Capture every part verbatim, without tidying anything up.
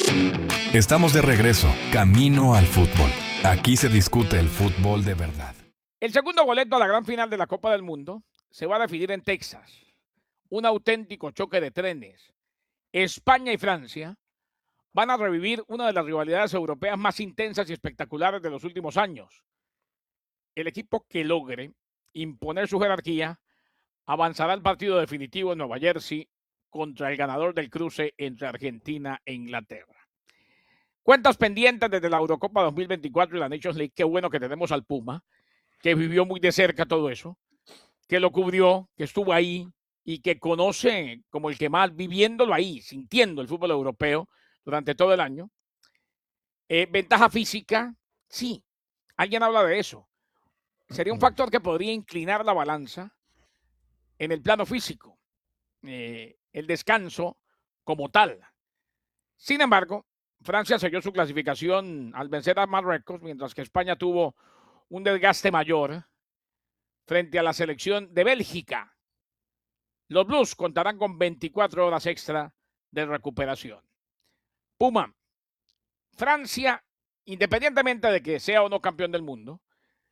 Estamos de regreso, camino al fútbol. Aquí se discute el fútbol de verdad. El segundo boleto a la gran final de la Copa del Mundo se va a definir en Texas. Un auténtico choque de trenes. España y Francia van a revivir una de las rivalidades europeas más intensas y espectaculares de los últimos años. El equipo que logre imponer su jerarquía avanzará al partido definitivo en Nueva Jersey contra el ganador del cruce entre Argentina e Inglaterra. Cuentas pendientes desde la Eurocopa dos mil veinticuatro y la Nations League. Qué bueno que tenemos al Puma, que vivió muy de cerca todo eso, que lo cubrió, que estuvo ahí y que conoce como el que más, viviéndolo ahí, sintiendo el fútbol europeo durante todo el año. Eh, ventaja física, sí, alguien habla de eso. Sería un factor que podría inclinar la balanza en el plano físico, eh, el descanso como tal. Sin embargo, Francia selló su clasificación al vencer a Marruecos, mientras que España tuvo un desgaste mayor frente a la selección de Bélgica. Los Blues contarán con veinticuatro horas extra de recuperación. Puma, Francia, independientemente de que sea o no campeón del mundo,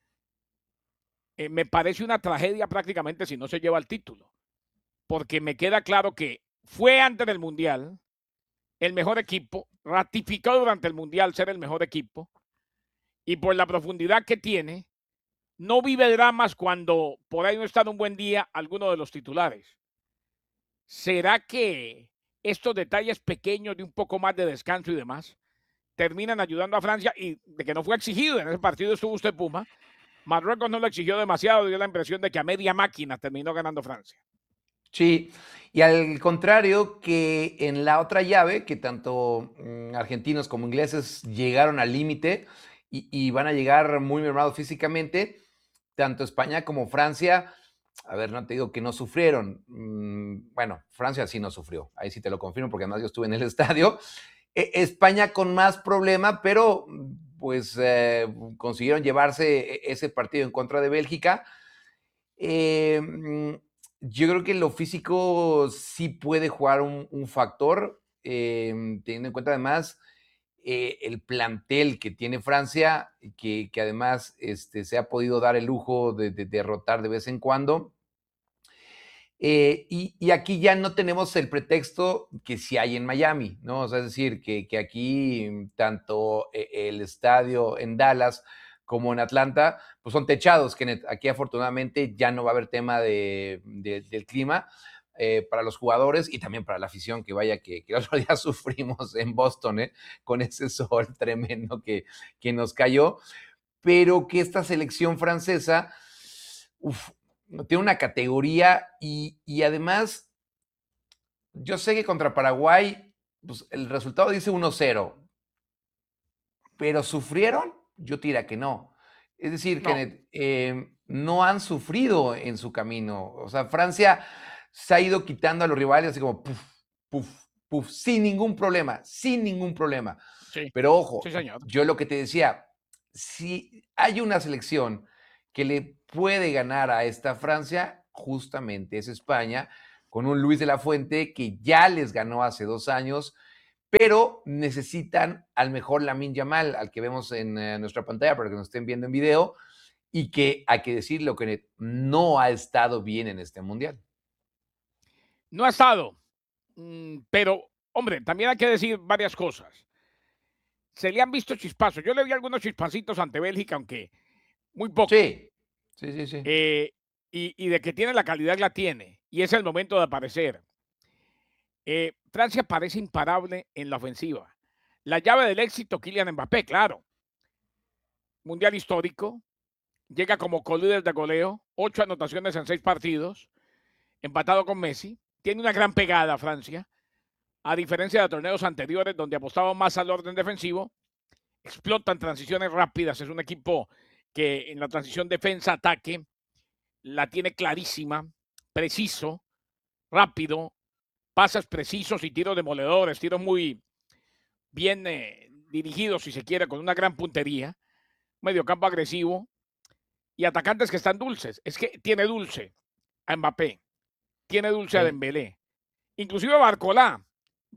eh, me parece una tragedia prácticamente si no se lleva el título, porque me queda claro que fue antes del Mundial el mejor equipo, ratificó durante el Mundial ser el mejor equipo, y por la profundidad que tiene, no vive dramas cuando por ahí no está en un buen día alguno de los titulares. ¿Será que estos detalles pequeños de un poco más de descanso y demás terminan ayudando a Francia? Y de que no fue exigido, en ese partido estuvo usted Puma, Marruecos no lo exigió demasiado, dio la impresión de que a media máquina terminó ganando Francia. Sí, y al contrario que en la otra llave, que tanto mm, argentinos como ingleses llegaron al límite y, y van a llegar muy mermados físicamente, tanto España como Francia, a ver, no te digo que no sufrieron, mm, bueno, Francia sí no sufrió, ahí sí te lo confirmo porque además yo estuve en el estadio. E- España con más problema, pero pues eh, consiguieron llevarse e- ese partido en contra de Bélgica. Eh, mm, yo creo que lo físico sí puede jugar un, un factor, eh, teniendo en cuenta además eh, el plantel que tiene Francia, que, que además este, se ha podido dar el lujo de, de derrotar de vez en cuando. Eh, y, y, aquí ya no tenemos el pretexto que sí hay en Miami, ¿no? O sea, es decir, que, que aquí tanto el estadio en Dallas como en Atlanta, pues son techados, que aquí afortunadamente ya no va a haber tema de, de, del clima eh, para los jugadores y también para la afición, que vaya que, que el otro día sufrimos en Boston, ¿eh? Con ese sol tremendo que, que nos cayó, pero que esta selección francesa, uf, tiene una categoría y, y además, yo sé que contra Paraguay, pues el resultado dice uno cero, pero ¿sufrieron? Yo tira que no. Es decir, No. que eh, no han sufrido en su camino. O sea, Francia se ha ido quitando a los rivales así como puf, puf, puf, sin ningún problema, sin ningún problema. Sí, Pero sí, ojo, señor. yo lo que te decía, si hay una selección que le puede ganar a esta Francia, justamente es España, con un Luis de la Fuente que ya les ganó hace dos años, pero necesitan al mejor Lamine Yamal, al que vemos en eh, nuestra pantalla para que nos estén viendo en video, y que hay que decirlo, que no ha estado bien en este mundial. No ha estado, mm, pero, hombre, también hay que decir varias cosas. Se le han visto chispazos. Yo le vi algunos chispacitos ante Bélgica, aunque muy poco. Sí, sí, sí, sí. Eh, y, y de que tiene la calidad, la tiene. Y es el momento de aparecer. Eh, Francia parece imparable en la ofensiva. La llave del éxito, Kylian Mbappé, claro. Mundial histórico. Llega como colíder de goleo. Ocho anotaciones en seis partidos. Empatado con Messi. Tiene una gran pegada Francia. A diferencia de torneos anteriores donde apostaba más al orden defensivo. Explotan transiciones rápidas. Es un equipo que en la transición defensa-ataque la tiene clarísima, preciso, rápido, pases precisos y tiros demoledores, tiros muy bien eh, dirigidos, si se quiere, con una gran puntería, mediocampo agresivo y atacantes que están dulces. Es que tiene dulce a Mbappé, tiene dulce a Sí. Dembélé, inclusive a Barcolá.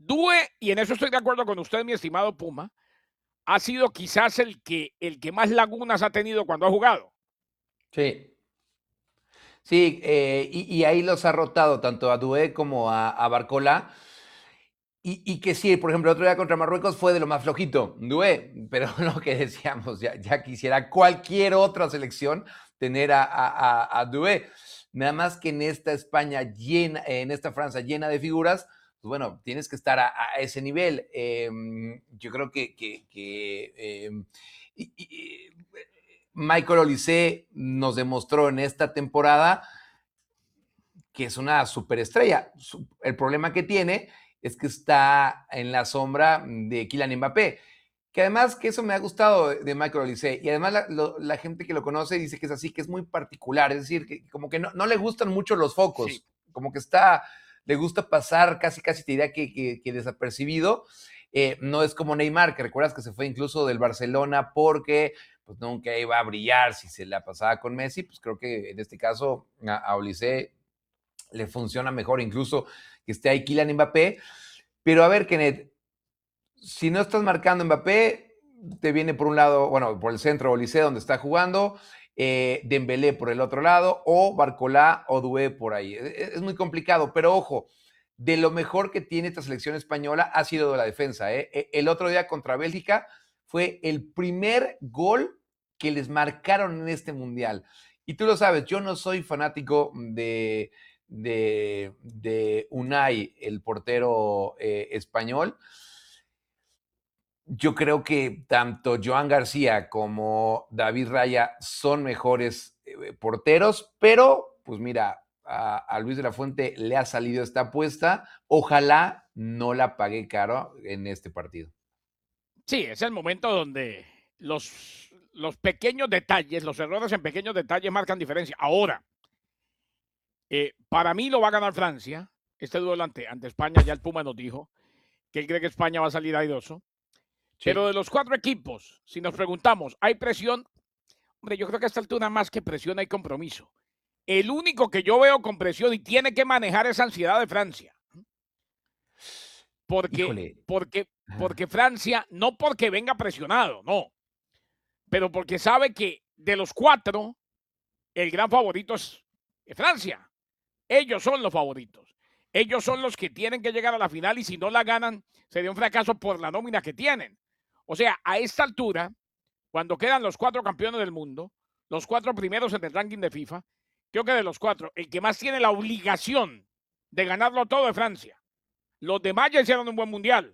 Due, y en eso estoy de acuerdo con usted, mi estimado Puma, ha sido quizás el que, el que más lagunas ha tenido cuando ha jugado. Sí. Sí, eh, y, y ahí los ha rotado tanto a Due como a, a Barcola. Y, y que sí, por ejemplo, el otro día contra Marruecos fue de lo más flojito, Due, pero lo que decíamos, ya, ya quisiera cualquier otra selección tener a, a, a, a Due. Nada más que en esta España llena, en esta Francia llena de figuras, pues bueno, tienes que estar a, a ese nivel. Eh, yo creo que, que, que eh, y, y, Michael Olise nos demostró en esta temporada que es una superestrella. El problema que tiene es que está en la sombra de Kylian Mbappé, que además que eso me ha gustado de Michael Olise, y además la, lo, la gente que lo conoce dice que es así, que es muy particular, es decir, que como que no, no le gustan mucho los focos, Sí. como que está, le gusta pasar casi, casi te diría que, que, que desapercibido. Eh, no es como Neymar, que recuerdas que se fue incluso del Barcelona porque pues nunca iba a brillar si se la pasaba con Messi. Pues creo que en este caso a, a Olise le funciona mejor incluso que esté ahí Kylian Mbappé. Pero a ver, Kenneth, si no estás marcando Mbappé, te viene por un lado, bueno, por el centro Olise donde está jugando, eh, Dembélé por el otro lado, o Barcola o Due por ahí. Es, es muy complicado, pero ojo, de lo mejor que tiene esta selección española ha sido de la defensa. ¿eh? El otro día contra Bélgica fue el primer gol que les marcaron en este mundial. Y tú lo sabes, yo no soy fanático de, de, de Unai, el portero eh, español. Yo creo que tanto Joan García como David Raya son mejores eh, porteros, pero pues mira, a, a Luis de la Fuente le ha salido esta apuesta. Ojalá no la pague caro en este partido. Sí, es el momento donde los, los pequeños detalles, los errores en pequeños detalles marcan diferencia. Ahora, eh, para mí lo va a ganar Francia. Este duelo ante, ante España, ya el Puma nos dijo que él cree que España va a salir airoso. Sí. Pero de los cuatro equipos, si nos preguntamos, ¿hay presión? Hombre, yo creo que a esta altura más que presión hay compromiso. El único que yo veo con presión y tiene que manejar esa ansiedad de Francia. Porque, porque, porque Francia, no porque venga presionado, no. Pero porque sabe que de los cuatro, el gran favorito es Francia. Ellos son los favoritos. Ellos son los que tienen que llegar a la final y si no la ganan, sería un fracaso por la nómina que tienen. O sea, a esta altura, cuando quedan los cuatro campeones del mundo, los cuatro primeros en el ranking de FIFA, creo que de los cuatro, el que más tiene la obligación de ganarlo todo es Francia. Los demás ya hicieron un buen mundial.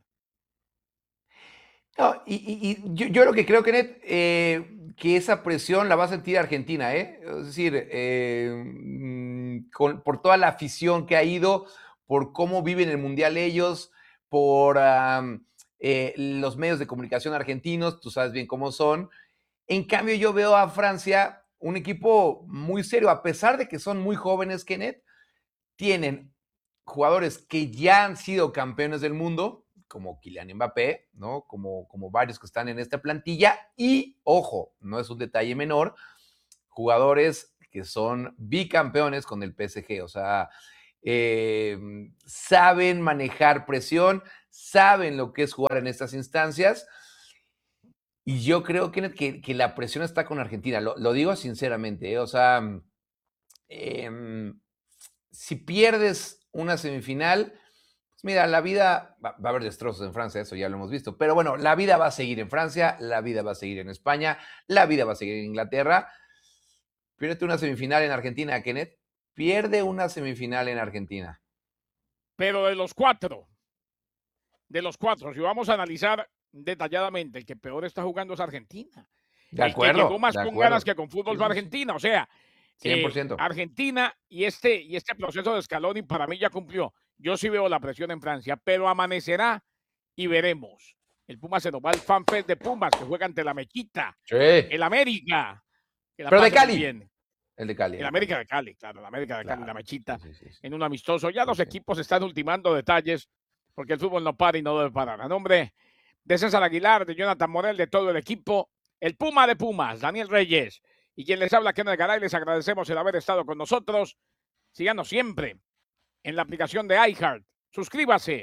No, y, y, y yo, yo lo que creo, Kenneth, eh, que esa presión la va a sentir Argentina, ¿eh? Es decir, eh, con, por toda la afición que ha ido, por cómo viven el mundial ellos, por um, eh, los medios de comunicación argentinos, tú sabes bien cómo son. En cambio, yo veo a Francia un equipo muy serio, a pesar de que son muy jóvenes, Kenneth, tienen jugadores que ya han sido campeones del mundo, como Kylian Mbappé, ¿no? Como, como varios que están en esta plantilla, y, ojo, no es un detalle menor, jugadores que son bicampeones con el P S G, o sea, eh, saben manejar presión, saben lo que es jugar en estas instancias, y yo creo que, que, que la presión está con Argentina, lo, lo digo sinceramente, ¿eh? O sea, eh, si pierdes una semifinal, pues mira, la vida, va, va a haber destrozos en Francia, eso ya lo hemos visto, pero bueno, la vida va a seguir en Francia, la vida va a seguir en España, la vida va a seguir en Inglaterra. Pierde una semifinal en Argentina, Kenneth, pierde una semifinal en Argentina. Pero de los cuatro, de los cuatro, si vamos a analizar detalladamente, el que peor está jugando es Argentina. De acuerdo. El que llegó más con acuerdo. ganas que con fútbol fue Argentina, o sea, cien por ciento. Eh, Argentina y este, y este proceso de Scaloni para mí ya cumplió. Yo sí veo la presión en Francia, pero amanecerá y veremos. El Pumas se nos va al FanFest de Pumas, que juega ante la Mechita. Sí. El América. Pero de Cali. Bien. El de Cali. El América de Cali, claro, el América de Cali, claro. La Mechita, sí, sí, sí, sí. En un amistoso. Ya sí, los sí. equipos están ultimando detalles, porque el fútbol no para y no debe parar. A nombre de César Aguilar, de Jonathan Morel, de todo el equipo, el Puma de Pumas, Daniel Reyes, y quien les habla, Kenneth Garay, les agradecemos el haber estado con nosotros. Síganos siempre en la aplicación de iHeart. Suscríbase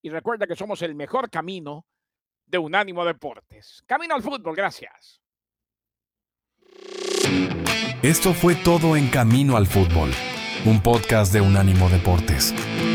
y recuerda que somos el mejor camino de Unánimo Deportes. Camino al fútbol, gracias. Esto fue todo en Camino al Fútbol, un podcast de Unánimo Deportes.